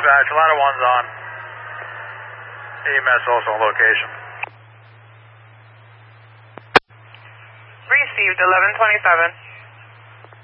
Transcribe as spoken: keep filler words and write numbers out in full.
Roger, it's a lot of ones on. E M S also on location. Received eleven twenty-seven.